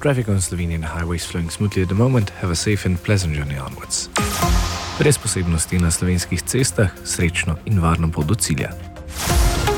Traffic on Slovenian highways flowing smoothly at the moment. Have a safe and pleasant journey onwards. Brez posebnosti na slovenskih cestah, srečno in varno pot do cilja.